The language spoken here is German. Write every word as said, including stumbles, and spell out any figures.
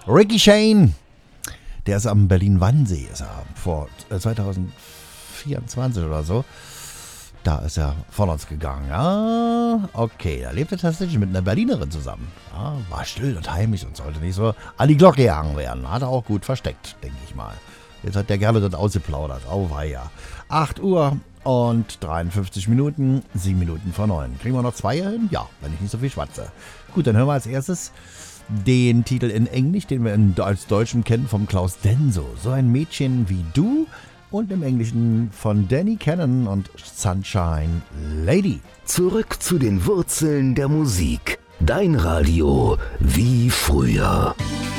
Ricky Shane, der ist am Berlin-Wannsee, ist er vor zwanzig vierundzwanzig oder so. Da ist er von uns gegangen. Ja, okay, da lebt er tatsächlich mit einer Berlinerin zusammen. Ja, war still und heimlich und sollte nicht so an die Glocke gehangen werden. Hat er auch gut versteckt, denke ich mal. Jetzt hat der gerne dort ausgeplaudert. Auweia. acht Uhr und dreiundfünfzig Minuten, sieben Minuten vor neun. Kriegen wir noch zwei hin? Ja, wenn ich nicht so viel schwatze. Gut, dann hören wir als erstes den Titel in Englisch, den wir in, als Deutschen kennen, vom Klaus Denso. So ein Mädchen wie du. Und im Englischen von Danny Cannon und Sunshine Lady. Zurück zu den Wurzeln der Musik. Dein Radio wie früher.